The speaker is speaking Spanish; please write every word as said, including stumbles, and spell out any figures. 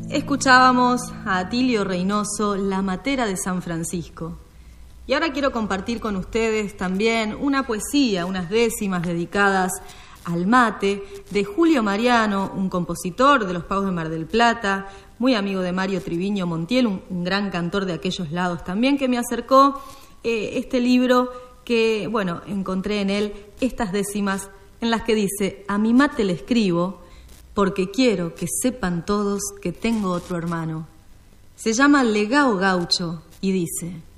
Escuchábamos a Atilio Reynoso, La Matera de San Francisco. Y ahora quiero compartir con ustedes también una poesía, unas décimas dedicadas al mate, de Julio Mariano, un compositor de los Pagos de Mar del Plata, muy amigo de Mario Triviño Montiel, un, un gran cantor de aquellos lados también, que me acercó eh, este libro que, bueno, encontré en él estas décimas en las que dice: a mi mate le escribo porque quiero que sepan todos que tengo otro hermano. Se llama Legao Gaucho y dice: